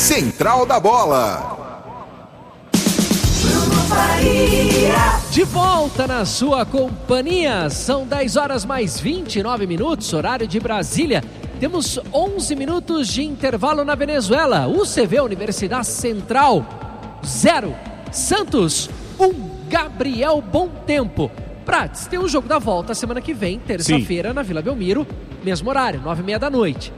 Central da Bola. De volta na sua companhia, são 10 horas mais 29 minutos, horário de Brasília. Temos 11 minutos de intervalo na Venezuela. UCV, Universidade Central, 0. Santos, 1. Gabriel Bom Tempo. Prates, tem um jogo da volta semana que vem, terça-feira, na Vila Belmiro, mesmo horário, 9h30 da noite.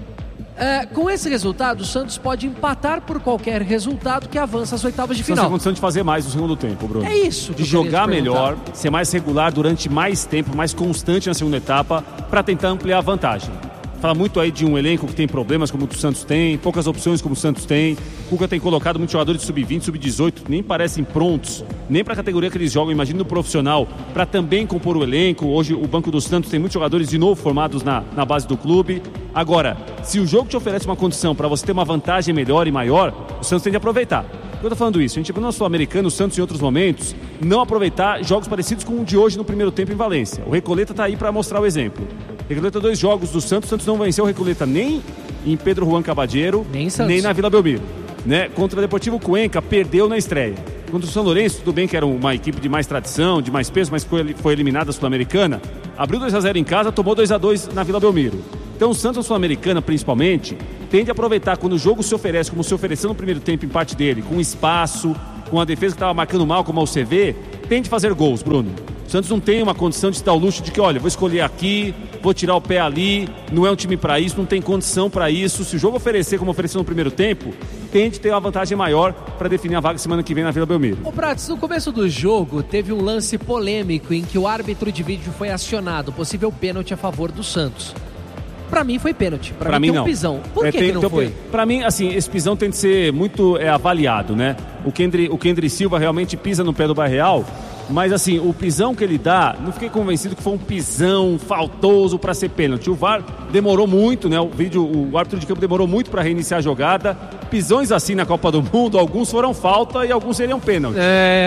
Com esse resultado, o Santos pode empatar por qualquer resultado que avança às oitavas de final. Tem condição de fazer mais no segundo tempo, Bruno. É isso. De jogar melhor, ser mais regular durante mais tempo, mais constante na segunda etapa, para tentar ampliar a vantagem. Fala muito aí de um elenco que tem problemas como o Santos tem, poucas opções como o Santos tem. O Cuca tem colocado muitos jogadores de sub-20, sub-18, nem parecem prontos, nem para a categoria que eles jogam, imagina no profissional, para também compor o elenco. Hoje o banco do Santos tem muitos jogadores de novo formados na base do clube. Agora, se o jogo te oferece uma condição para você ter uma vantagem melhor e maior, o Santos tem de aproveitar. Eu tô falando isso, a gente viu no Sul-Americano, o Santos em outros momentos, não aproveitar jogos parecidos com o de hoje no primeiro tempo em Valência. O Recoleta tá aí para mostrar o exemplo. Recoleta, 2 jogos do Santos, o Santos não venceu o Recoleta nem em Pedro Juan Cabadeiro, nem na Vila Belmiro. Né? Contra o Deportivo Cuenca, perdeu na estreia. Contra o São Lourenço, tudo bem que era uma equipe de mais tradição, de mais peso, mas foi eliminada a Sul-Americana. Abriu 2-0 em casa, tomou 2-2 na Vila Belmiro. Então o Santos, Sul-Americana principalmente, tende a aproveitar quando o jogo se oferece, como se ofereceu no primeiro tempo em parte dele, com espaço, com a defesa que estava marcando mal, como a UCV, tende a fazer gols, Bruno. O Santos não tem uma condição de estar ao luxo de que, olha, vou escolher aqui, vou tirar o pé ali, não é um time para isso, não tem condição para isso. Se o jogo oferecer como ofereceu no primeiro tempo, tende a ter uma vantagem maior para definir a vaga semana que vem na Vila Belmiro. Ô Prates, no começo do jogo teve um lance polêmico em que o árbitro de vídeo foi acionado, possível pênalti a favor do Santos. Pra mim foi pênalti, pra mim tem um pisão. Por que não foi? Pra mim, assim, esse pisão tem que ser muito avaliado, né? O Kendry Silva realmente pisa no pé do Barreal, mas assim, o pisão que ele dá, não fiquei convencido que foi um pisão faltoso pra ser pênalti. O VAR demorou muito, né? O árbitro de campo demorou muito pra reiniciar a jogada. Pisões assim na Copa do Mundo, alguns foram falta e alguns seriam pênalti.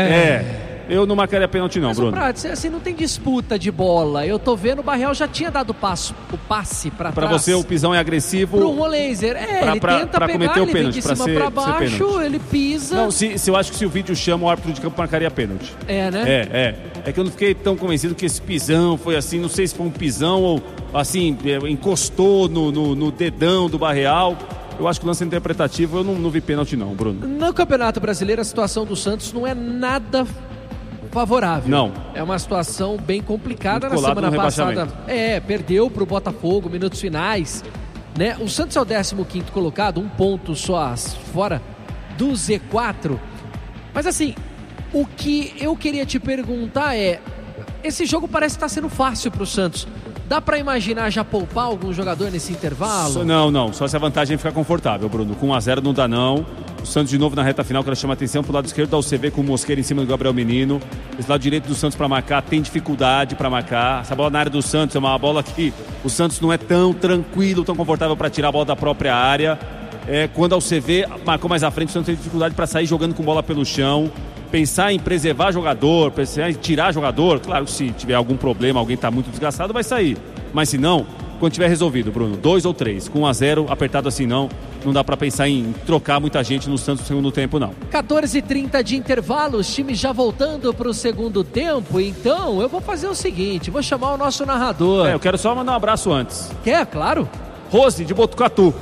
Eu não marcaria pênalti não, Bruno. Prates, assim, não tem disputa de bola. Eu tô vendo, o Barreal já tinha dado o passe pra trás. Pra você o pisão é agressivo. Pro Rolaser. Ele tenta pegar, cometer o pênalti, ele vem de cima pra baixo, ele pisa. Não, eu acho que se o vídeo chama, o árbitro de campo marcaria pênalti. Né? É que eu não fiquei tão convencido que esse pisão foi assim, não sei se foi um pisão ou assim, encostou no dedão do Barreal. Eu acho que o lance interpretativo, eu não vi pênalti não, Bruno. No Campeonato Brasileiro, a situação do Santos não é nada favorável. Não. É uma situação bem complicada. Na semana passada perdeu pro Botafogo, minutos finais, né? O Santos é o 15º colocado, 1 ponto só fora do Z4. Mas assim, o que eu queria te perguntar é, esse jogo parece estar sendo fácil pro Santos. Dá pra imaginar já poupar algum jogador nesse intervalo? Não. Só se a vantagem ficar confortável, Bruno. Com 1-0 não dá não. O Santos de novo na reta final, quero chamar a atenção pro lado esquerdo da UCV com o Mosqueira em cima do Gabriel Menino. Esse lado direito do Santos para marcar, tem dificuldade para marcar. Essa bola na área do Santos é uma bola que o Santos não é tão tranquilo, tão confortável para tirar a bola da própria área. Quando a UCV marcou mais à frente, o Santos tem dificuldade para sair jogando com bola pelo chão. Pensar em preservar jogador, pensar em tirar jogador, claro que se tiver algum problema, alguém está muito desgastado, vai sair. Mas se não, quando tiver resolvido, Bruno, 2 ou 3, com 1-0, apertado assim não dá para pensar em trocar muita gente no Santos no segundo tempo, não. 14h30 de intervalo, os times já voltando para o segundo tempo, então eu vou fazer o seguinte, vou chamar o nosso narrador. Eu quero só mandar um abraço antes. Quer? Claro. Rose, de Botucatu.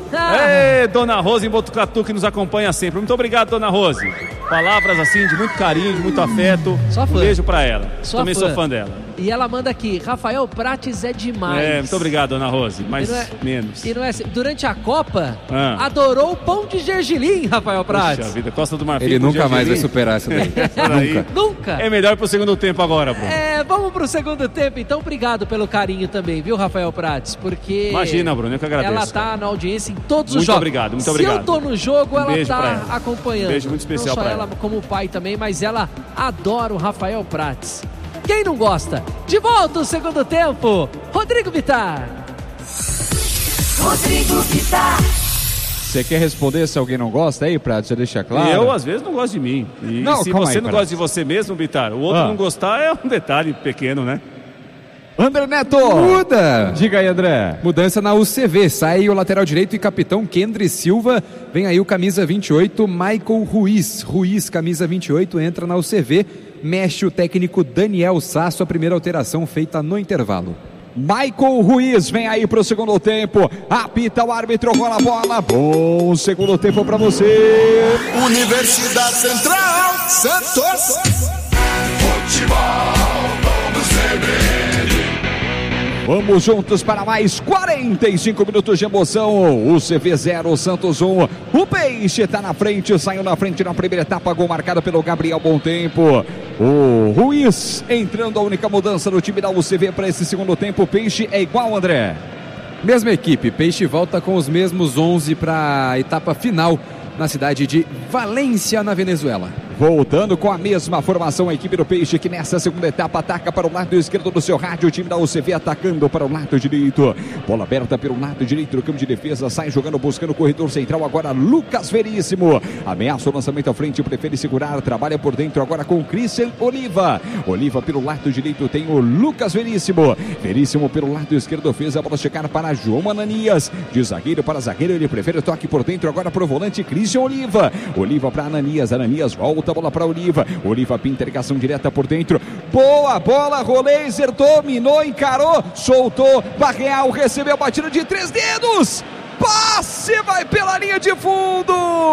Dona Rose em Botucatu, que nos acompanha sempre. Muito obrigado, Dona Rose. Palavras assim, de muito carinho, de muito afeto. Um beijo pra ela. Também sou fã dela. E ela manda aqui, Rafael Prates é demais. Muito obrigado, Dona Rose, mas menos. E não é, durante a Copa, adorou o pão de gergelim, Rafael Prates. Puxa vida, Costa do Marfim. Ele nunca mais vai superar essa daí. Nunca. É melhor pro segundo tempo agora, Bruno. Vamos pro segundo tempo, então obrigado pelo carinho também, viu, Rafael Prates? Porque... Imagina, Bruno, eu que agradeço. Ela tá na audiência em todos os jogos. Muito obrigado. Se eu tô no jogo, ela tá acompanhando. Beijo muito especial pra ela. Não só ela, como o pai também, mas ela adora o Rafael Prates. Quem não gosta? De volta o segundo tempo, Rodrigo Vittar. Você quer responder se alguém não gosta aí, Prates? Já deixa claro. Eu, às vezes, não gosto de mim. E se você não gosta de você mesmo, Vittar, o outro não gostar é um detalhe pequeno, né? André Neto. Muda. Diga aí, André. Mudança na UCV. Sai o lateral direito e capitão Kendry Silva. Vem aí o camisa 28, Michael Ruiz. Ruiz, camisa 28, entra na UCV. Mexe o técnico Daniel Sasso. A primeira alteração feita no intervalo. Michael Ruiz vem aí pro segundo tempo. Apita o árbitro, rola a bola. Bom segundo tempo pra você. Universidade Central Santos. Futebol do CBN. Vamos juntos para mais 45 minutos de emoção. O CV 0, Santos 1. O Peixe está na frente, saiu na frente na primeira etapa. Gol marcado pelo Gabriel Bom Tempo. O Ruiz entrando, a única mudança no time da UCV para esse segundo tempo. O Peixe é igual, André. Mesma equipe, Peixe volta com os mesmos 11 para a etapa final na cidade de Valência, na Venezuela. Voltando com a mesma formação, a equipe do Peixe que nessa segunda etapa ataca para o lado esquerdo do seu rádio, o time da UCV atacando para o lado direito, bola aberta pelo lado direito do campo de defesa, sai jogando, buscando o corredor central, agora Lucas Veríssimo, ameaça o lançamento à frente, prefere segurar, trabalha por dentro agora com Christian Oliva, Oliva pelo lado direito tem o Lucas Veríssimo, Veríssimo pelo lado esquerdo, fez a bola chegar para João Ananias, de zagueiro para zagueiro, ele prefere o toque por dentro, agora para o volante Christian Oliva, Oliva para Ananias, Ananias volta a bola para Oliva, Oliva pinta ligação direta por dentro, boa bola, Roleiser dominou, encarou, soltou, Barreal recebeu batida de 3 dedos, passe vai pela linha de fundo,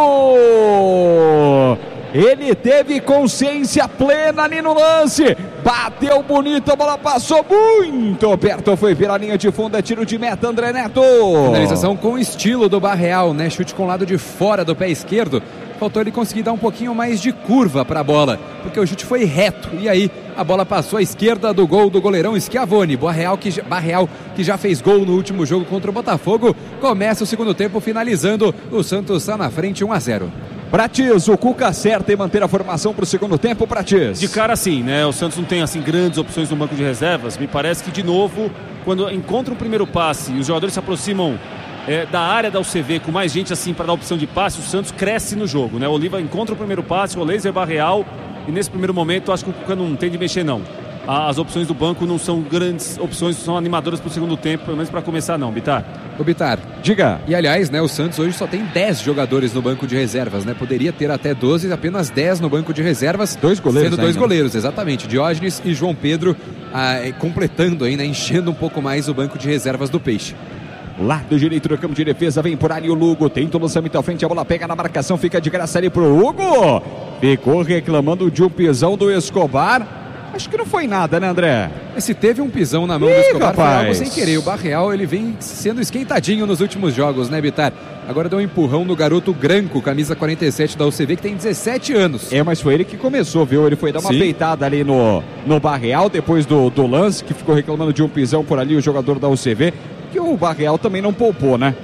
ele teve consciência plena ali no lance, bateu bonito, a bola passou muito perto, foi pela linha de fundo, é tiro de meta, André Neto. Finalização com estilo do Barreal, né? Chute com o lado de fora do pé esquerdo. Faltou ele conseguir dar um pouquinho mais de curva para a bola, porque o chute foi reto, e aí a bola passou à esquerda do gol do goleirão Schiavone. Barreal que já fez gol no último jogo contra o Botafogo, começa o segundo tempo finalizando, o Santos está na frente 1-0. Prates, o Cuca acerta em manter a formação para o segundo tempo, Prates. De cara sim, né? O Santos não tem assim grandes opções no banco de reservas. Me parece que de novo, quando encontra um primeiro passe e os jogadores se aproximam da área da UCV com mais gente assim para dar opção de passe, o Santos cresce no jogo, né? O Oliva encontra o primeiro passe, o Roleiser, Barreal, e nesse primeiro momento acho que o Cuca não tem de mexer não. As opções do banco não são grandes opções, são animadoras para o segundo tempo, pelo menos para começar não, Bitar. Ô Bitar, diga. E aliás, né, o Santos hoje só tem 10 jogadores no banco de reservas, né? Poderia ter até 12, apenas 10 no banco de reservas. 2 goleiros. Sendo 2 goleiros, exatamente. Diógenes e João Pedro completando ainda, enchendo um pouco mais o banco de reservas do Peixe. Lado direito do campo de defesa, vem por ali o Lugo, tenta o lançamento à frente, a bola pega na marcação, fica de graça ali pro Hugo. Ficou reclamando de um pisão do Escobar. Acho que não foi nada, né, André? Se teve um pisão na mão do Escobar, foi algo sem querer. O Barreal, ele vem sendo esquentadinho nos últimos jogos, né, Bitar? Agora deu um empurrão no garoto Granco, camisa 47 da UCV, que tem 17 anos. Mas foi ele que começou, viu? Ele foi dar uma peitada ali no Barreal, depois do lance, que ficou reclamando de um pisão por ali, o jogador da UCV, que o Barreal também não poupou, né?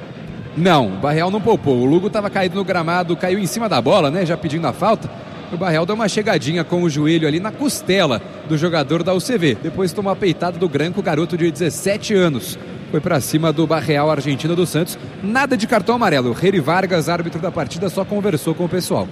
Não, o Barreal não poupou. O Lugo estava caído no gramado, caiu em cima da bola, né, já pedindo a falta. O Barreal deu uma chegadinha com o joelho ali na costela do jogador da UCV. Depois tomou a peitada do Granco, garoto de 17 anos. Foi pra cima do Barreal argentino do Santos. Nada de cartão amarelo. Reri Vargas, árbitro da partida, só conversou com o pessoal.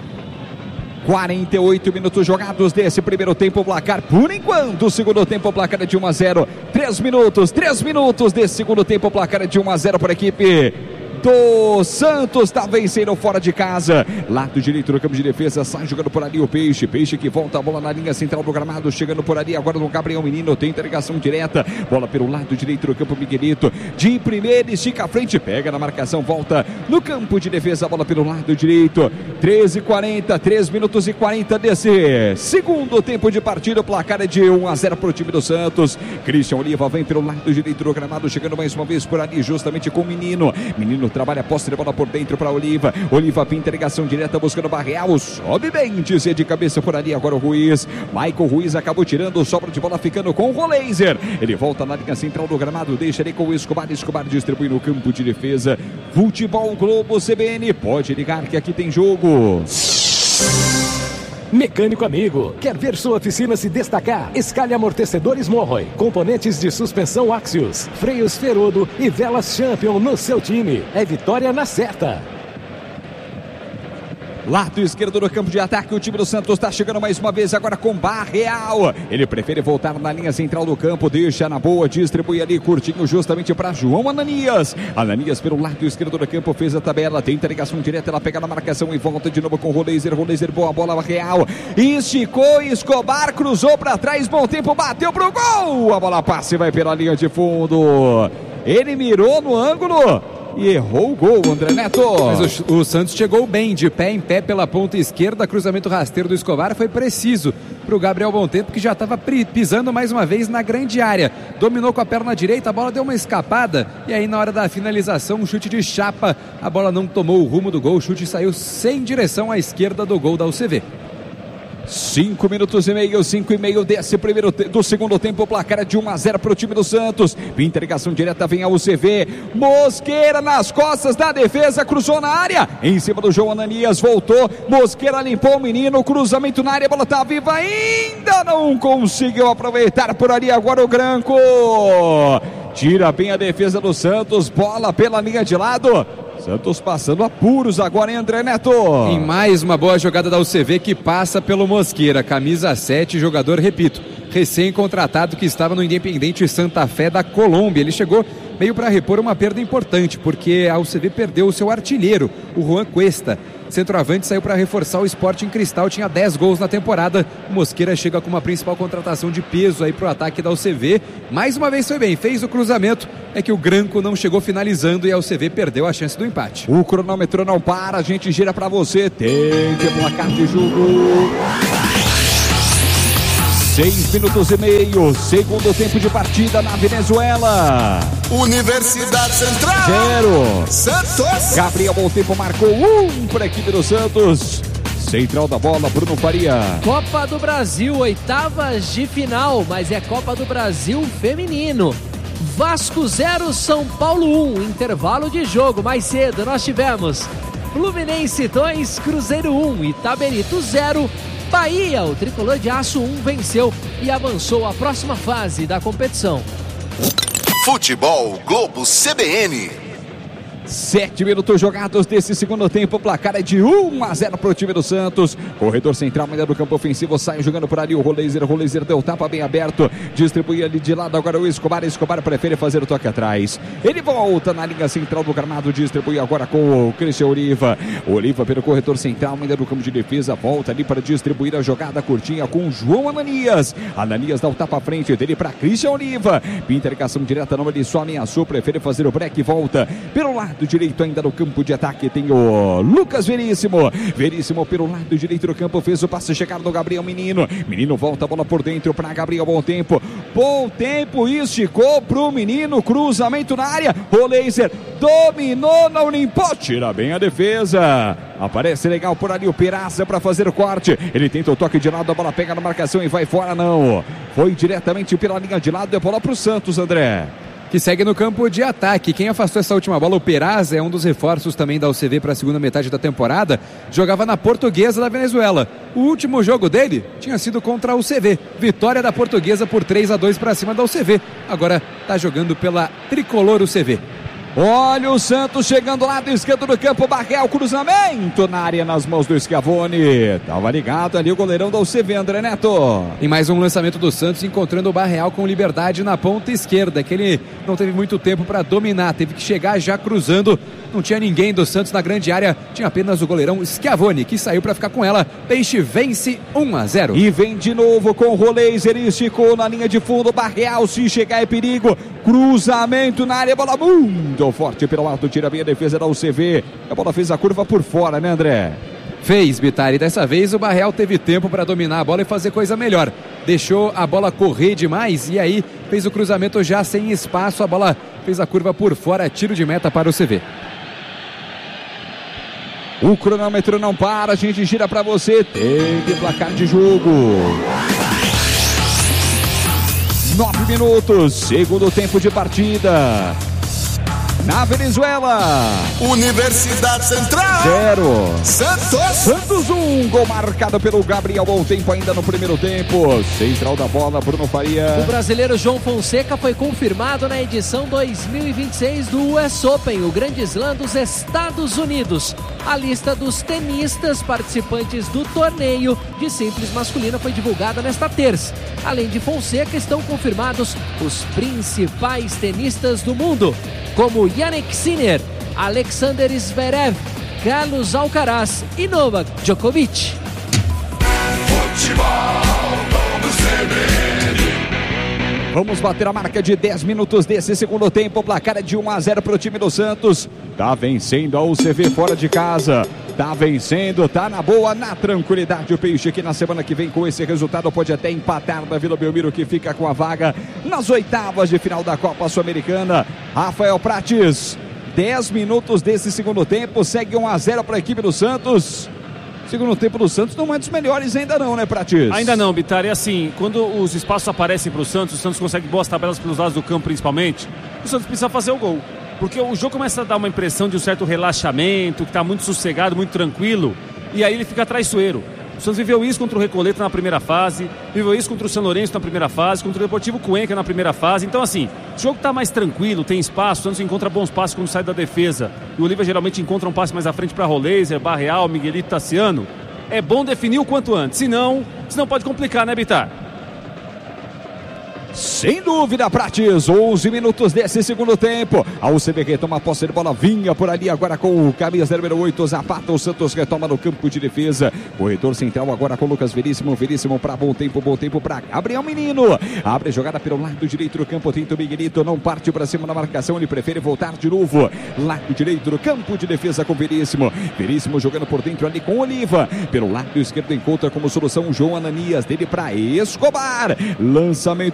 48 minutos jogados desse primeiro tempo, o placar por enquanto, o segundo tempo, o placar é de 1-0. 3 minutos desse segundo tempo, o placar é de 1-0 para a equipe do Santos, está vencendo fora de casa. Lado direito do campo de defesa, sai jogando por ali o Peixe que volta a bola na linha central do gramado, chegando por ali agora no Gabriel Menino, tenta ligação direta, bola pelo lado direito do campo, Miguelito de primeira, estica a frente, pega na marcação, volta no campo de defesa, bola pelo lado direito. 13:40, 3 minutos e 40 desse segundo tempo de partida, o placar é de 1-0 para o time do Santos. Christian Oliva vem pelo lado direito do gramado, chegando mais uma vez por ali, justamente com o Menino trabalha a posse de bola por dentro para Oliva pinta ligação direta buscando Barreal, sobe bem, dizer de cabeça por ali agora o Ruiz, Michael Ruiz acabou tirando, sobra de bola ficando com o Roleiser, ele volta na linha central do gramado, deixa ele com o Escobar distribui no campo de defesa. Futebol Globo CBN, pode ligar que aqui tem jogo. Mecânico amigo, quer ver sua oficina se destacar? Escalhe amortecedores Morroy, componentes de suspensão Axios, freios Ferodo e velas Champion no seu time. É vitória na certa. Lado esquerdo do campo de ataque, o time do Santos está chegando mais uma vez agora com Barreal. Ele prefere voltar na linha central do campo, deixa na boa, distribui ali curtinho justamente para João Ananias. Ananias pelo lado esquerdo do campo, fez a tabela, tenta ligação direta, ela pega na marcação e volta de novo com o Roleiser, boa bola, Barreal. Esticou, Escobar, cruzou para trás, bom tempo, bateu pro gol. A bola passa e vai pela linha de fundo. Ele mirou no ângulo e errou o gol, André Neto. Mas o Santos chegou bem, de pé em pé pela ponta esquerda, cruzamento rasteiro do Escobar, foi preciso para o Gabriel Bontempo, que já estava pisando mais uma vez na grande área. Dominou com a perna direita, a bola deu uma escapada e aí na hora da finalização, um chute de chapa, a bola não tomou o rumo do gol, o chute saiu sem direção à esquerda do gol da UCV. 5 minutos e meio, 5 e meio do segundo tempo, o placar é de 1-0 para o time do Santos. Interligação direta, vem a UCV, Mosqueira nas costas da defesa, cruzou na área, em cima do João Ananias, voltou, Mosqueira limpou o menino, cruzamento na área, a bola tá viva, ainda não conseguiu aproveitar por ali, agora o Branco tira bem a defesa do Santos, bola pela linha de lado. Santos passando apuros agora, hein, André Neto? Em mais uma boa jogada da UCV que passa pelo Mosqueira, camisa 7, jogador, repito, recém-contratado que estava no Independente Santa Fé da Colômbia. Ele chegou meio para repor uma perda importante, porque a UCV perdeu o seu artilheiro, o Juan Cuesta. Centroavante saiu para reforçar o Sporting Cristal, tinha 10 gols na temporada. O Mosqueira chega com uma principal contratação de peso aí pro ataque da UCV. Mais uma vez foi bem, fez o cruzamento, é que o Branco não chegou finalizando e a UCV perdeu a chance do empate. O cronômetro não para, a gente gira para você, tem que placar de jogo. 6 minutos e meio, segundo tempo de partida na Venezuela. Universidade Central 0. Santos. Gabriel Bontempo marcou 1 para a equipe do Santos. Central da bola, Bruno Faria. Copa do Brasil, oitavas de final, mas é Copa do Brasil feminino. Vasco 0, São Paulo 1, intervalo de jogo. Mais cedo nós tivemos Fluminense 2, Cruzeiro 1, Itaberito 0. Bahia, o tricolor de aço 1, venceu e avançou à próxima fase da competição. Futebol Globo CBN. 7 minutos jogados desse segundo tempo, o placar é de 1-0 para o time do Santos. Corredor central, ainda do campo ofensivo, sai jogando por ali o Roleiser deu tapa bem aberto, distribui ali de lado agora o Escobar prefere fazer o toque atrás. Ele volta na linha central do gramado, distribui agora com o Cristian Oliva pelo corredor central, ainda do campo de defesa, volta ali para distribuir a jogada curtinha com o João Ananias dá o tapa à frente dele para Cristian Oliva, interligação direta, não, ele só ameaçou, prefere fazer o break, volta pelo lado direito ainda no campo de ataque, tem o Lucas Veríssimo pelo lado direito do campo, fez o passe chegar do Gabriel Menino volta a bola por dentro para Gabriel Bontempo, esticou pro Menino, cruzamento na área, Roleiser dominou, não limpou, tira bem a defesa, aparece legal por ali o Peraza para fazer o corte, ele tenta o toque de lado, a bola pega na marcação e vai fora, não, foi diretamente pela linha de lado, é bola pro Santos, André. Que segue no campo de ataque. Quem afastou essa última bola, o Peraza, é um dos reforços também da UCV para a segunda metade da temporada. Jogava na Portuguesa da Venezuela. O último jogo dele tinha sido contra a UCV. Vitória da Portuguesa por 3-2 para cima da UCV. Agora está jogando pela tricolor UCV. Olha o Santos chegando lá do esquerdo do campo, Barreal, cruzamento na área nas mãos do Schiavone. Tava ligado ali o goleirão da UCV, André Neto. Em mais um lançamento do Santos, encontrando o Barreal com liberdade na ponta esquerda, que ele não teve muito tempo para dominar, teve que chegar já cruzando. Não tinha ninguém do Santos na grande área, tinha apenas o goleirão Schiavone, que saiu para ficar com ela. Peixe vence 1-0. E vem de novo com o Roleiser, esticou na linha de fundo, Barreal, se chegar é perigo. Cruzamento na área, bola muito forte pelo alto, tira bem a defesa da UCV. A bola fez a curva por fora, né, André? Fez, Bittar, e dessa vez o Barreal teve tempo para dominar a bola e fazer coisa melhor. Deixou a bola correr demais e aí fez o cruzamento já sem espaço, a bola fez a curva por fora, tiro de meta para o UCV. O cronômetro não para, a gente gira para você, tem placar de jogo. 9 minutos, segundo tempo de partida. Na Venezuela, Universidade Central 0. Santos 1, gol marcado pelo Gabriel. Bom tempo ainda no primeiro tempo. Central da bola, Bruno Faria. O brasileiro João Fonseca foi confirmado na edição 2026 do US Open, o Grande Slam dos Estados Unidos. A lista dos tenistas participantes do torneio de simples masculina foi divulgada nesta terça. Além de Fonseca, estão confirmados os principais tenistas do mundo, como Jannik Sinner, Alexander Zverev, Carlos Alcaraz e Novak Djokovic. Vamos bater a marca de 10 minutos desse segundo tempo. O placar é de 1-0 para o time do Santos. Tá vencendo a UCV fora de casa. Tá vencendo, tá na boa, na tranquilidade. O Peixe que na semana que vem com esse resultado pode até empatar da Vila Belmiro, que fica com a vaga nas oitavas de final da Copa Sul-Americana. Rafael Prates, 10 minutos desse segundo tempo. Segue 1-0 para a equipe do Santos. Segundo tempo do Santos não é dos melhores ainda não, né, Prates? Ainda não, Bittar. É assim, quando os espaços aparecem para o Santos consegue boas tabelas pelos lados do campo principalmente, o Santos precisa fazer o gol. Porque o jogo começa a dar uma impressão de um certo relaxamento, que está muito sossegado, muito tranquilo, e aí ele fica traiçoeiro. O Santos viveu isso contra o Recoleta na primeira fase, viveu isso contra o São Lourenço na primeira fase, contra o Deportivo Cuenca na primeira fase. Então, assim, o jogo está mais tranquilo, tem espaço, o Santos encontra bons passes quando sai da defesa. E o Olívia geralmente encontra um passe mais à frente para Roleiser, Barreal, Miguelito, Tassiano. É bom definir o quanto antes, senão pode complicar, né, Bittar? Sem dúvida, Prates, 11 minutos desse segundo tempo. A UCB retoma a posse de bola, vinha por ali agora com o camisa número 8, Zapata. O Santos retoma no campo de defesa. Corredor central agora com o Lucas Veríssimo. Veríssimo para bom tempo para Gabriel Menino. Abre jogada pelo lado direito do campo, tenta o Miguelito, não parte para cima da marcação, ele prefere voltar de novo. Lado direito do campo de defesa com Veríssimo. Veríssimo jogando por dentro ali com Oliva. Pelo lado esquerdo encontra como solução João Ananias, dele para Escobar. Lançamento